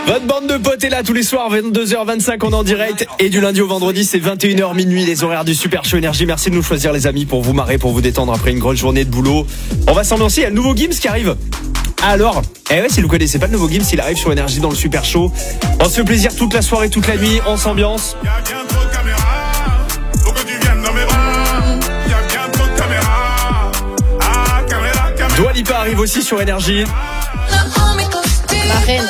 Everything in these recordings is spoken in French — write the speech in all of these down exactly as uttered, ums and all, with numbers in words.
Votre bande de potes est là tous les soirs, vingt-deux heures vingt-cinq, on est en direct. Et du lundi au vendredi, c'est vingt et une heures minuit, les horaires du Super Show Énergie. Merci de nous choisir, les amis, pour vous marrer, pour vous détendre après une grosse journée de boulot. On va s'ambiancer, il y a le nouveau Gims qui arrive. Alors, eh ouais, si vous connaissez pas le nouveau Gims, il arrive sur Énergie dans le Super Show. On se fait plaisir toute la soirée, toute la nuit, on s'ambiance. Y'a bien trop de caméras, faut que tu viennes dans mes bras. Y'a bien trop de caméras. Ah, caméra, caméra. Dua Lipa arrive aussi sur Énergie. Ma reine.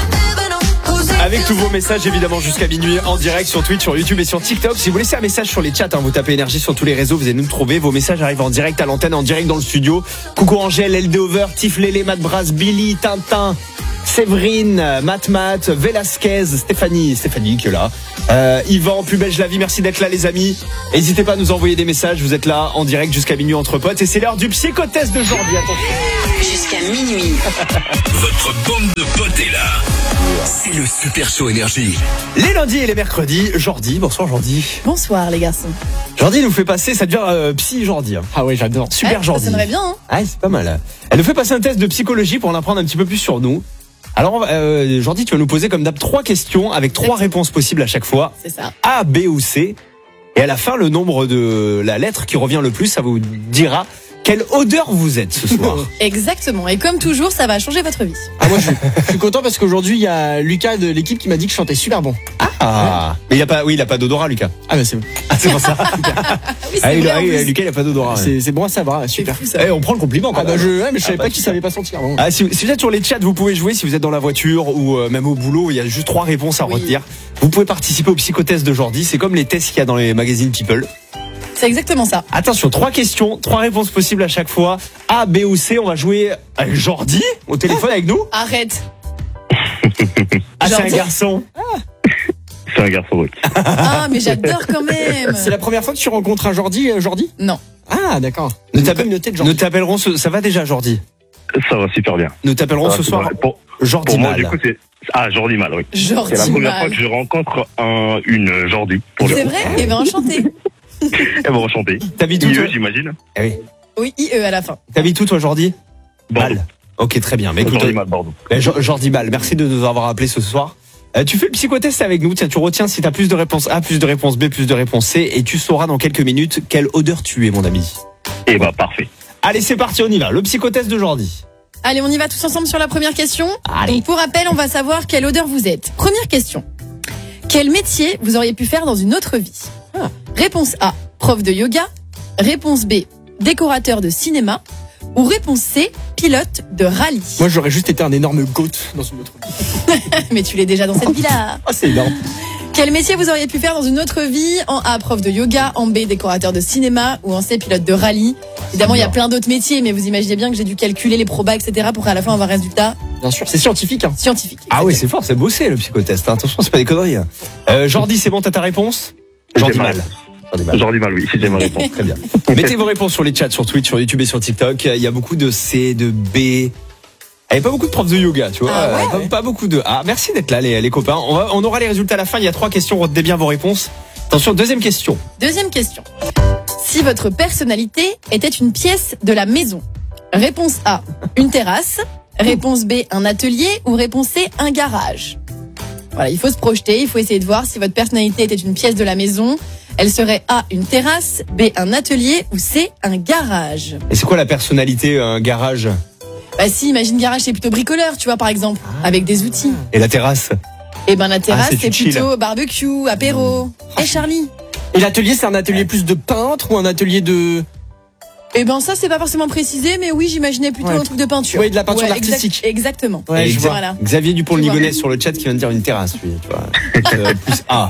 Avec tous vos messages évidemment jusqu'à minuit en direct sur Twitch, sur YouTube et sur TikTok. Si vous laissez un message sur les chats, hein, vous tapez Énergie sur tous les réseaux, vous allez nous trouver. Vos messages arrivent en direct à l'antenne, en direct dans le studio. Coucou Angèle, L D Over, Tiff Lélé, Matt Brass, Billy, Tintin, Séverine, Matt Matt, Velasquez, Stéphanie, Stéphanie qui est là. Euh, Yvan, plus belge la vie, merci d'être là les amis. N'hésitez pas à nous envoyer des messages, vous êtes là en direct jusqu'à minuit entre potes. Et c'est l'heure du psychotest de Jordi, attention. Jusqu'à minuit. Votre bande de potes est là. C'est le Super Show Énergie. Les lundis et les mercredis, Jordi, bonsoir Jordi. Bonsoir les garçons. Jordi nous fait passer, ça devient euh, psy Jordi. Hein. Ah ouais, j'adore. Super Ouais, Jordi. Ça sonnerait bien, hein. Ah, c'est pas mal. Elle nous fait passer un test de psychologie pour en apprendre un petit peu plus sur nous. Alors, euh, Jordi, tu vas nous poser comme d'hab trois questions avec trois réponses possibles à chaque fois. C'est ça. A, B ou C. Et à la fin, le nombre de la lettre qui revient le plus, ça vous dira quelle odeur vous êtes ce soir. Exactement. Et comme toujours, ça va changer votre vie. Ah, moi, je, je suis content parce qu'aujourd'hui, il y a Lucas de l'équipe qui m'a dit que je chantais super bon. Ah, mais il a pas, oui, il a pas d'odorat, Lucas. Ah, bah, c'est bon. Ah, c'est pour ça. Ah oui, c'est Ah, il vrai, a- en oui, plus. Lucas, il a pas d'odorat. ouais. C'est, c'est bon à savoir, super. C'est fou, ça. Eh, on prend le compliment quand Ah, bah, même. je, ouais, mais je savais Ah, bah, pas qu'il savait pas sentir. Bon. Ah, si, si vous êtes sur les chats, vous pouvez jouer. Si vous êtes dans la voiture ou euh, même au boulot, il y a juste trois réponses à Oui. retenir. Vous pouvez participer au psychotest de Jordi. C'est comme les tests qu'il y a dans les magazines People. C'est exactement ça. Attention, trois questions, trois réponses possibles à chaque fois. A, B ou C. On va jouer avec Jordi au téléphone avec nous. Arrête. Ah, c'est un Jordi. garçon. C'est un garçon, oui. Ah, mais j'adore quand même. C'est la première fois que tu rencontres un Jordi, euh, Jordi Non. Ah, d'accord. Nous Une t'appelle- communauté de Nous Jordi. t'appellerons ce... Ça va déjà, Jordi. Ça va super bien. Nous t'appellerons Ça va ce super soir bien. Pour, Jordi pour moi, Mal. du coup, c'est. Ah, Jordi Mal, oui. Jordi C'est la première Mal. fois que je rencontre un, une Jordi. Pour le C'est coup. vrai. Eh ben enchanté. Elle va enchanter. T'habites où, I toi E, j'imagine. Eh oui. Oui, I E à la fin. T'habites où, toi, Jordi Bordeaux. Mal. Ok, très bien. Mais écoute, Jordi Mal, Bordeaux. Ben, Jo- Jordi Mal, merci de nous avoir appelés ce soir. Euh, tu fais le psychotest avec nous. Tiens, tu retiens si tu as plus de réponses A, plus de réponses B, plus de réponses C. Et tu sauras dans quelques minutes quelle odeur tu es, mon ami. Eh bah, parfait. Allez, c'est parti, on y va. Le psychotest de Jordi. Allez, on y va tous ensemble sur la première question. Allez. Donc, pour rappel, on va savoir quelle odeur vous êtes. Première question. Quel métier vous auriez pu faire dans une autre vie? Ah. Réponse A, prof de yoga. Réponse B, décorateur de cinéma. Ou réponse C, pilote de rallye. Moi, j'aurais juste été un énorme goat dans une autre vie. Mais tu l'es déjà dans cette vie-là. Ah, c'est énorme. Quel métier vous auriez pu faire dans une autre vie? En A, prof de yoga. En B, décorateur de cinéma. Ou en C, pilote de rallye. Évidemment, il y a plein d'autres métiers, mais vous imaginez bien que j'ai dû calculer les probas, et cetera pour à la fin avoir un résultat Bien sûr, c'est scientifique, hein. scientifique. Ah oui, c'est fort, c'est bossé le psychotest. hein. Attention, c'est pas des conneries. hein. Euh, Jordi, c'est bon, t'as ta réponse? Jordi J'ai ma Mal. réponse. Jordi Mal. Jordi Mal, oui, si j'ai ma réponse. Très bien. Mettez vos réponses sur les chats, sur Twitch, sur YouTube et sur TikTok. Il y a beaucoup de C, de B. Il n'y a pas beaucoup de profs de yoga, tu vois. Ah ouais, Euh, pas, ouais. pas beaucoup de A. Merci d'être là, les, les copains. On, va, on aura les résultats à la fin. Il y a trois questions. Retenez bien vos réponses. Attention, deuxième question. Deuxième question. Si votre personnalité était une pièce de la maison, réponse A, une terrasse. Réponse B, un atelier. Ou réponse C, un garage. Voilà, il faut se projeter. Il faut essayer de voir si votre personnalité était une pièce de la maison. Elle serait A, une terrasse. B, un atelier. Ou C, un garage. Et c'est quoi la personnalité, un garage Bah si, imagine garage, c'est plutôt bricoleur, tu vois, par exemple, avec des outils. et la terrasse? Et ben la terrasse, Ah, c'est c'est chill. plutôt barbecue, apéro. Et Charlie? Et l'atelier, c'est un atelier plus de peintre ou un atelier de. Eh ben ça, c'est pas forcément précisé, mais oui, j'imaginais plutôt Ouais. un truc de peinture. Ouais, de la peinture exact- artistique. exactement. Ouais, Et je Xa- vois. Voilà. Xavier Tu Dupont-Ligonnès vois. sur le chat qui vient de dire une terrasse, lui. Tu vois. Euh, plus A.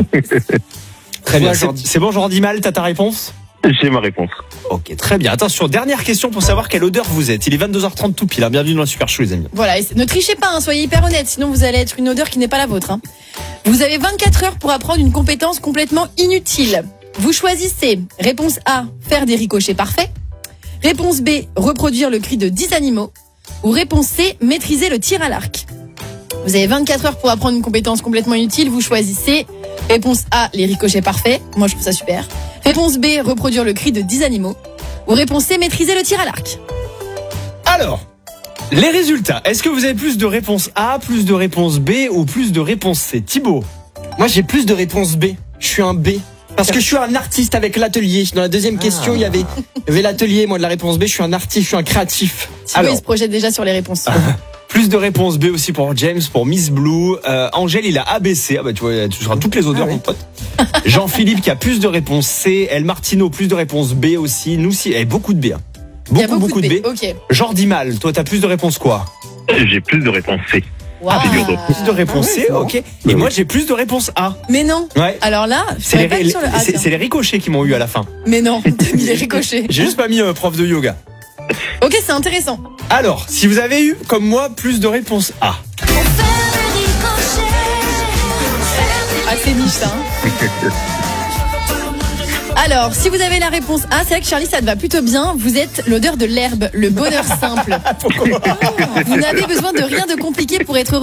Très bien. Ouais, C'est, Jordi. c'est bon, Jordi Mal, t'as ta réponse? J'ai ma réponse. Ok, très bien. Attention, dernière question pour savoir quelle odeur vous êtes. Il est vingt-deux heures trente tout pile. hein. Bienvenue dans le Super Show, les amis. Voilà, et c'est- ne trichez pas, hein, soyez hyper honnête, sinon vous allez être une odeur qui n'est pas la vôtre. hein. Vous avez vingt-quatre heures pour apprendre une compétence complètement inutile. Vous choisissez réponse A, faire des ricochets parfaits. Réponse B, reproduire le cri de dix animaux. Ou réponse C, maîtriser le tir à l'arc. Vous avez vingt-quatre heures pour apprendre une compétence complètement inutile. Vous choisissez réponse A, les ricochets parfaits. Moi, je trouve ça super. Réponse B, reproduire le cri de dix animaux. Ou réponse C, maîtriser le tir à l'arc. Alors, Les résultats. Est-ce que vous avez plus de réponses A, plus de réponses B ou plus de réponses C? Thibaut. Moi, j'ai plus de réponses B. Je suis un B. Parce que je suis un artiste avec l'atelier. Dans la deuxième question, il y avait, il y avait l'atelier. Moi, de la réponse B, je suis un artiste, je suis un créatif. Thibaut, Alors. il se projette déjà sur les réponses. Plus de réponses B aussi pour James, pour Miss Blue. Euh, Angèle, il a A B C. Ah bah tu vois, tu seras toutes les odeurs, Ah oui. mon pote. Jean-Philippe qui a plus de réponses C. El Martino, plus de réponses B aussi. Nous, si, eh, beaucoup de B. Hein. Il y a Beaucoup, beaucoup de B. Ok. Jordi Mal, toi, t'as plus de réponses quoi? J'ai plus de réponses C. Waouh. figure-toi. Plus de réponses C, ok. Et moi, j'ai plus de réponses A. Mais non. Ouais. Alors là, je C'est les, serais pas les- sur le A. c'est- tiens. c'est les ricochets qui m'ont eu à la fin. Mais non, t'as mis les ricochets. J'ai juste pas mis euh, prof de yoga. Ok, c'est intéressant. Alors, si vous avez eu, comme moi, plus de réponses A. Assez niche, ça. Hein. Alors, si vous avez la réponse A, c'est vrai que Charlie, ça te va plutôt bien. Vous êtes l'odeur de l'herbe, le bonheur simple. Vous n'avez besoin de rien de compliqué pour être heureux.